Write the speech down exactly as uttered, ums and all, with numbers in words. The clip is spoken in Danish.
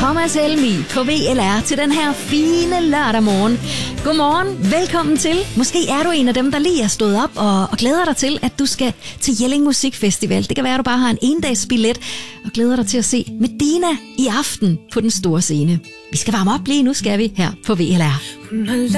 Thomas Helmig på V L R til den her fine lørdag morgen. Godmorgen, velkommen til. Måske er du en af dem, der lige er stået op og, og glæder dig til, at du skal til Jelling Musikfestival. Det kan være, at du bare har en endagsbillet og glæder dig til at se Medina i aften på den store scene. Vi skal varme op lige nu, skal vi, her på V L R.